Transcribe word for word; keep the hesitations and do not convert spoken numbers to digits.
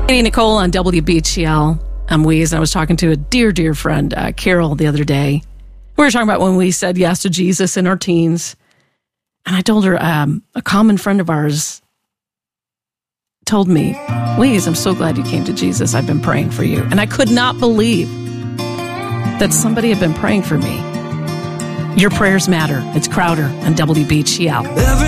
Hey, Nicole on W B H L. I'm Weez, and I was talking to a dear, dear friend, uh, Carol, the other day. We were talking about when we said yes to Jesus in our teens. And I told her um, a common friend of ours told me, Weez, I'm so glad you came to Jesus. I've been praying for you. And I could not believe that somebody had been praying for me. Your prayers matter. It's Crowder on W B H L.